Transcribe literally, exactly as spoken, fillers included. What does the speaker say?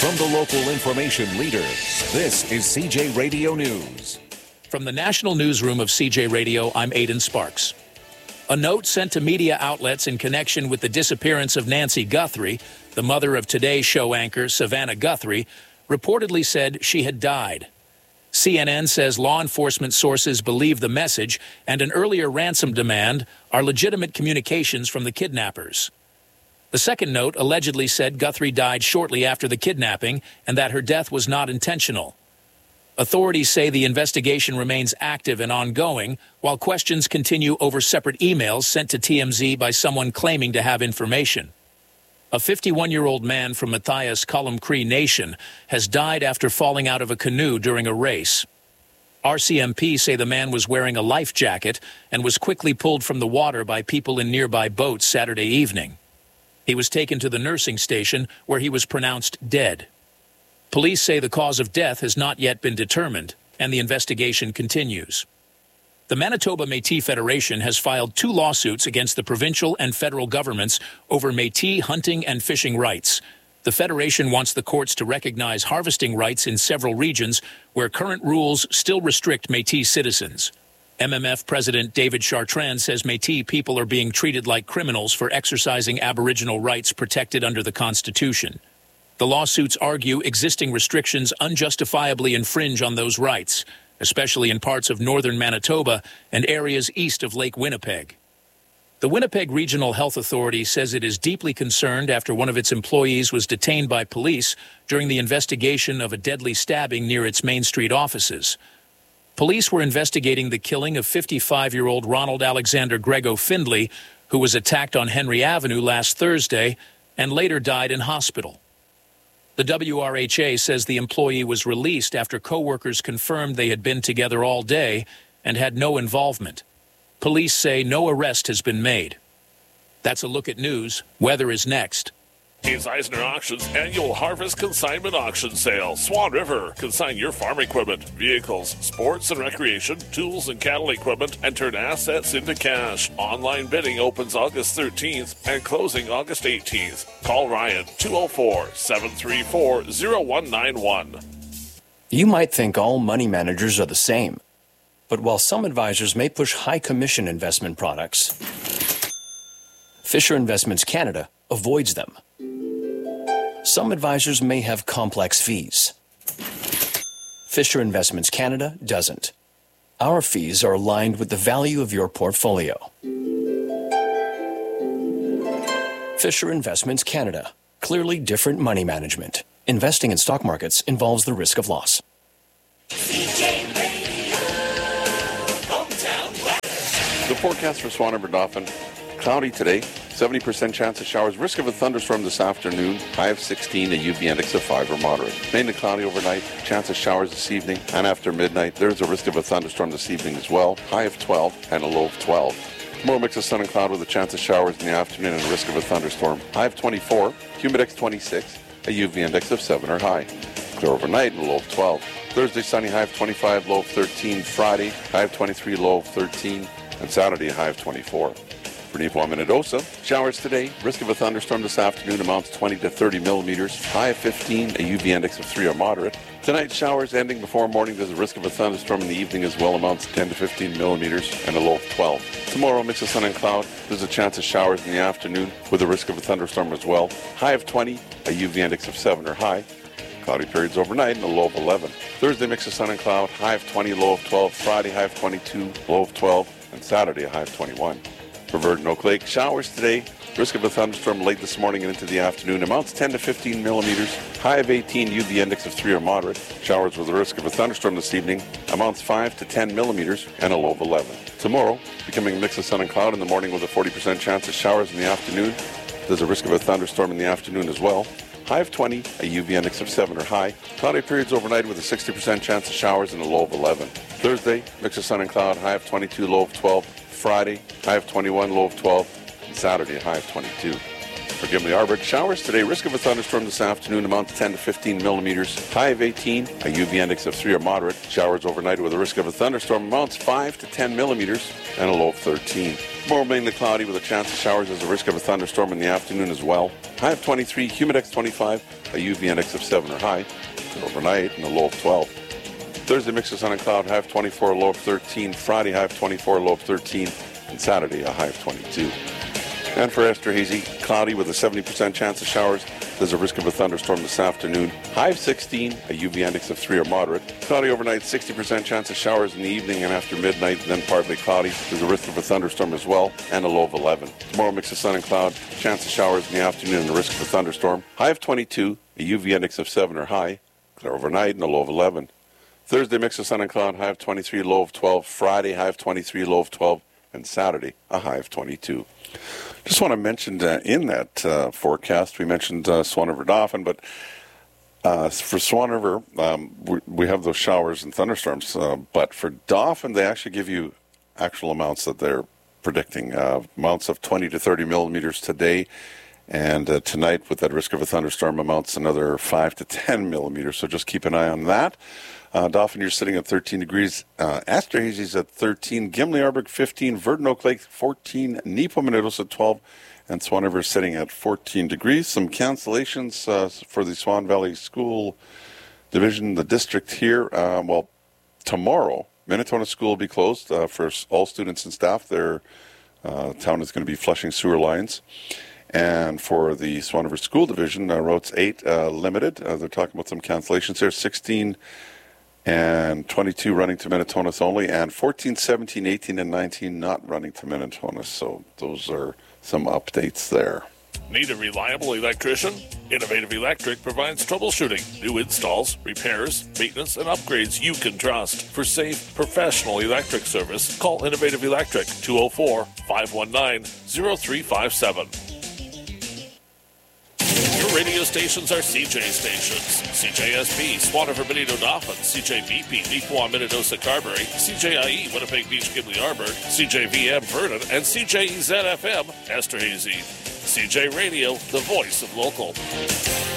From the local information leader, this is C J Radio News. From the National Newsroom of C J Radio, I'm Aidan Sparks. A note sent to media outlets in connection with the disappearance of Nancy Guthrie, the mother of Today Show anchor Savannah Guthrie, reportedly said she had died. C N N says law enforcement sources believe the message and an earlier ransom demand are legitimate communications from the kidnappers. The second note allegedly said Guthrie died shortly after the kidnapping and that her death was not intentional. Authorities say the investigation remains active and ongoing, while questions continue over separate emails sent to T M Z by someone claiming to have information. A fifty-one-year-old man from Matthias Cullum Cree Nation has died after falling out of a canoe during a race. R C M P say the man was wearing a life jacket and was quickly pulled from the water by people in nearby boats Saturday evening. He was taken to the nursing station where he was pronounced dead. Police say the cause of death has not yet been determined, and the investigation continues. The Manitoba Métis Federation has filed two lawsuits against the provincial and federal governments over Métis hunting and fishing rights. The Federation wants the courts to recognize harvesting rights in several regions where current rules still restrict Métis citizens. M M F President David Chartrand says Métis people are being treated like criminals for exercising Aboriginal rights protected under the Constitution. The lawsuits argue existing restrictions unjustifiably infringe on those rights, especially in parts of northern Manitoba and areas east of Lake Winnipeg. The Winnipeg Regional Health Authority says it is deeply concerned after one of its employees was detained by police during the investigation of a deadly stabbing near its Main Street offices. Police were investigating the killing of fifty-five-year-old Ronald Alexander Grego Findlay, who was attacked on Henry Avenue last Thursday and later died in hospital. The W R H A says the employee was released after co-workers confirmed they had been together all day and had no involvement. Police say no arrest has been made. That's a look at news. Weather is next. Hayes Eisner Auctions annual Harvest Consignment Auction Sale. Swan River. Consign your farm equipment, vehicles, sports and recreation, tools and cattle equipment, and turn assets into cash. Online bidding opens August thirteenth and closing August eighteenth. Call Ryan two oh four, seven three four, oh one nine one. You might think all money managers are the same. But while some advisors may push high commission investment products, Fisher Investments Canada avoids them. Some advisors may have complex fees. Fisher Investments Canada doesn't. Our fees are aligned with the value of your portfolio. Fisher Investments Canada. Clearly different money management. Investing in stock markets involves the risk of loss. The forecast for Swan River Dauphin. Cloudy today, seventy percent chance of showers, risk of a thunderstorm this afternoon, high of sixteen, a U V index of five or moderate. Mainly cloudy overnight, chance of showers this evening, and after midnight, there's a risk of a thunderstorm this evening as well, high of twelve and a low of twelve. Tomorrow mix of sun and cloud with a chance of showers in the afternoon and a risk of a thunderstorm, high of twenty-four, humidex twenty-six, a U V index of seven or high. Clear overnight and a low of twelve. Thursday, sunny, high of twenty-five, low of thirteen. Friday, high of twenty-three, low of thirteen. And Saturday, a high of twenty-four. For Nipawin, Minnedosa, showers today, risk of a thunderstorm this afternoon amounts twenty to thirty millimeters, high of fifteen, a U V index of three or moderate. Tonight, showers ending before morning, there's a risk of a thunderstorm in the evening as well, amounts ten to fifteen millimeters, and a low of twelve. Tomorrow, mix of sun and cloud, there's a chance of showers in the afternoon with a risk of a thunderstorm as well, high of twenty, a U V index of seven or high. Cloudy periods overnight and a low of eleven. Thursday, mix of sun and cloud, high of twenty, low of twelve. Friday, high of twenty-two, low of twelve. And Saturday, a high of twenty-one. For Verdun Oak Lake, showers today, risk of a thunderstorm late this morning and into the afternoon, amounts ten to fifteen millimeters, high of eighteen, U V index of three or moderate. Showers with a risk of a thunderstorm this evening, amounts five to ten millimeters, and a low of eleven. Tomorrow, becoming a mix of sun and cloud in the morning with a forty percent chance of showers in the afternoon. There's a risk of a thunderstorm in the afternoon as well. High of twenty, a U V index of seven or high. Cloudy periods overnight with a sixty percent chance of showers and a low of eleven. Thursday, mix of sun and cloud, high of twenty-two, low of twelve. Friday, high of twenty-one, low of twelve. And Saturday, high of twenty-two. For Gimli Arbor, showers today. Risk of a thunderstorm this afternoon, amount to ten to fifteen millimeters. High of eighteen. A U V index of three or moderate. Showers overnight with a risk of a thunderstorm, amounts five to ten millimeters and a low of thirteen. Tomorrow mainly cloudy with a chance of showers as a risk of a thunderstorm in the afternoon as well. High of twenty-three. Humidex twenty-five. A U V index of seven or high. Overnight and a low of twelve. Thursday, mix of sun and cloud, high of twenty-four, low of thirteen. Friday, high of twenty-four, low of thirteen. And Saturday, a high of twenty-two. And for Esterhazy, cloudy with a seventy percent chance of showers. There's a risk of a thunderstorm this afternoon. High of sixteen, a U V index of three or moderate. Cloudy overnight, sixty percent chance of showers in the evening and after midnight, then partly cloudy. There's a risk of a thunderstorm as well, and a low of eleven. Tomorrow, mix of sun and cloud, chance of showers in the afternoon and a risk of a thunderstorm. High of twenty-two, a U V index of seven or high. Clear overnight and a low of eleven. Thursday, mix of sun and cloud, high of twenty-three, low of twelve. Friday, high of twenty-three, low of twelve. And Saturday, a high of twenty-two. Just want to mention uh, in that uh, forecast, we mentioned uh, Swan River Dauphin, but uh, for Swan River, um, we, we have those showers and thunderstorms. Uh, but for Dauphin, they actually give you actual amounts that they're predicting. Uh, amounts of twenty to thirty millimeters today. And uh, tonight, with that risk of a thunderstorm, amounts another five to ten millimeters. So just keep an eye on that. Uh, Dauphin, you're sitting at thirteen degrees. Uh, Esterhazy's at thirteen. Gimli Arborg, fifteen. Verdon Oak Lake, fourteen. Neepo-Monitos at twelve. And Swan River sitting at fourteen degrees. Some cancellations uh, for the Swan Valley School Division, the district here. Uh, well, tomorrow, Minnesota School will be closed uh, for all students and staff. Their uh, town is going to be flushing sewer lines. And for the Swan River School Division, uh, routes eight uh, limited. Uh, they're talking about some cancellations there. sixteen and twenty-two running to Minnetonka only, and fourteen, seventeen, eighteen, and nineteen not running to Minnetonka. So those are some updates there. Need a reliable electrician? Innovative Electric provides troubleshooting, new installs, repairs, maintenance, and upgrades you can trust. For safe, professional electric service, call Innovative Electric, two oh four, five one nine, oh three five seven. Your radio stations are C J stations. C J S B, Swan River, Benito Dauphin, C J B P, Neepawa, Minnedosa, Carberry, C J I E, Winnipeg Beach, Gimli Arbor, C J V M, Vernon, and C J E Z F M, Esterhazy. C J Radio, the voice of local.